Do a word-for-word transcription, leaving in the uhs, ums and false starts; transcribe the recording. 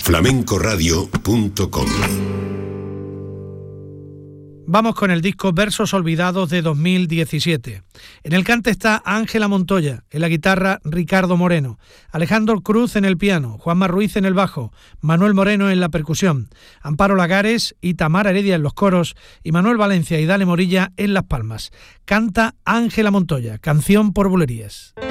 flamenco radio punto com. Vamos con el disco Versos Olvidados de dos mil diecisiete. En el cante está Ángela Montoya, en la guitarra Ricardo Moreno, Alejandro Cruz en el piano, Juanma Ruiz en el bajo, Manuel Moreno en la percusión, Amparo Lagares y Tamara Heredia en los coros y Manuel Valencia y Dale Morilla en las palmas. Canta Ángela Montoya, Canción por Bulerías.